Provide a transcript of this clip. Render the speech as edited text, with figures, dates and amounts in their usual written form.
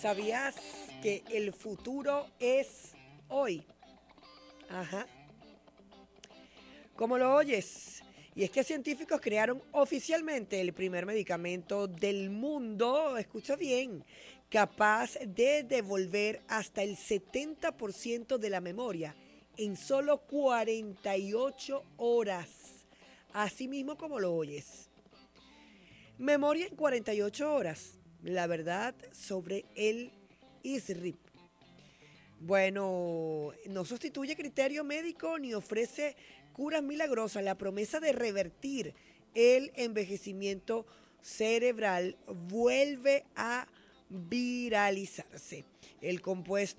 ¿Sabías que el futuro es hoy? Ajá, ¿cómo lo oyes? Y es que científicos crearon oficialmente el primer medicamento del mundo, escucha bien, capaz de devolver hasta el 70% de la memoria en solo 48 horas. Así mismo como lo oyes. Memoria en 48 horas. La verdad sobre el ISRIP. Bueno, no sustituye criterio médico ni ofrece curas milagrosas. La promesa de revertir el envejecimiento cerebral vuelve a viralizarse. El compuesto